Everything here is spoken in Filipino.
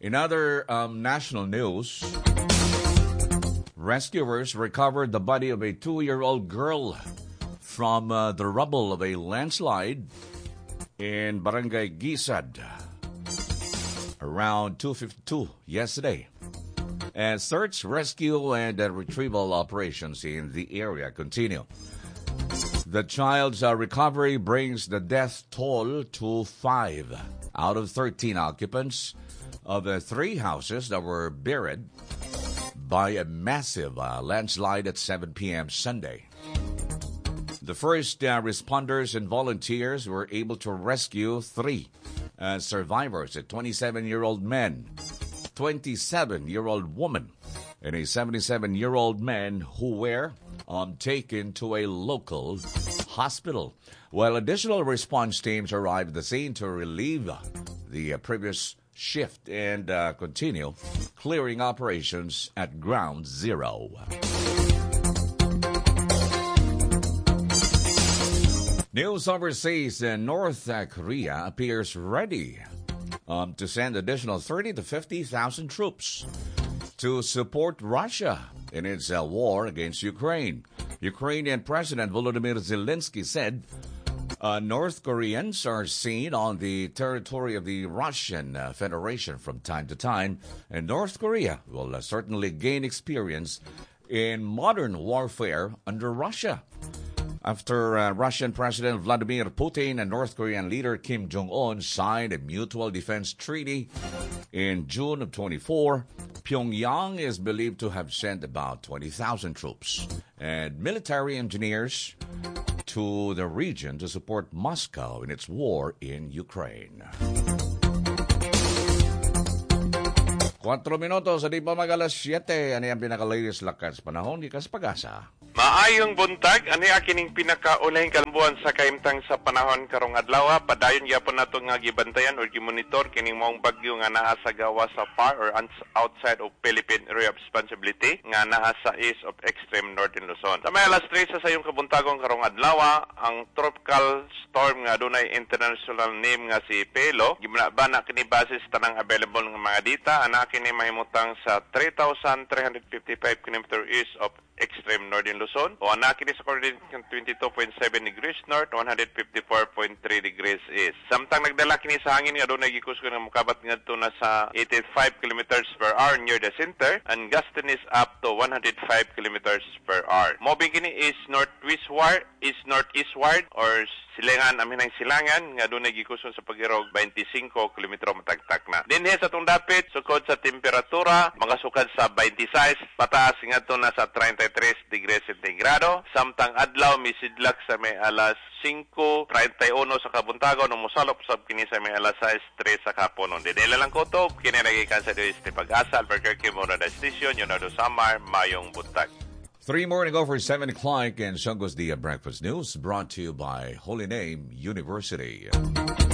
In other national news, rescuers recovered the body of a 2-year-old girl from the rubble of a landslide in Barangay Gisad around 2:52 yesterday. And search, rescue, and retrieval operations in the area continue. The child's recovery brings the death toll to 5 out of 13 occupants of the 3 houses that were buried by a massive landslide at 7 p.m. Sunday. The first responders and volunteers were able to rescue 3 survivors, a 27-year-old man, 27-year-old woman, and a 77-year-old man who were taken to a local hospital, while additional response teams arrived at the scene to relieve the previous shift and continue clearing operations at Ground Zero. News overseas, North Korea appears ready to send additional 30 to 50,000 troops to support Russia in its war against Ukraine. Ukrainian President Volodymyr Zelensky said North Koreans are seen on the territory of the Russian Federation from time to time, and North Korea will certainly gain experience in modern warfare under Russia. After Russian President Vladimir Putin and North Korean leader Kim Jong-un signed a mutual defense treaty in June of 24, Pyongyang is believed to have sent about 20,000 troops and military engineers to the region to support Moscow in its war in Ukraine. 4 minutos, di pa mag-alas 7. Ano yung pinaka-latest lakas panahon? Di kas pag-asa. Maayong buntag, ani akining pinakaulahing kalambuan sa kaimtang sa panahon karong adlaw. Padayon gyapon nato nga gibantayan or gimonitor kining maong bagyo nga naa sa gawa sa far or outside of Philippine Area of Responsibility nga naa sa east of extreme northern Luzon. Sa may alas 3 sa sayong kabuntagong karong adlaw, ang tropical storm nga dunay international name nga si Pelo, gibana kini basis tanang available nga mga data, ana kini mahimutang sa 3,355 km east of extreme northern Luzon o anak kini sa coordinate 22.7 degrees north, 154.3 degrees east. Samtang nagdala kini sa hangin nga dunay gikusgon nga mokabat ngadto na sa 85 kilometers per hour near the center, and gusting is up to 105 kilometers per hour. Moving kini is northwestward, is northeastward or silangan aminang silangan nga dunay gikusgon sa pagirog 25 kilometro matagtak na. Dinhi sa tong dapit sukod sa temperatura makasukad sa 26 pataas ngadto na sa 33 degrees centigrado. Samtang adlaw misidlak sa may alas 5:31 sa kabuntagon ug mosalop sab kini sa may alas 6:03 sa kaponon. Didela lang kutob kini nagikan sa este Pag-asa Albuquerque Morada Station, Yunado Samar, mayong buntag. 3 more to go for 7 o'clock, and so goes the Breakfast News, brought to you by Holy Name University.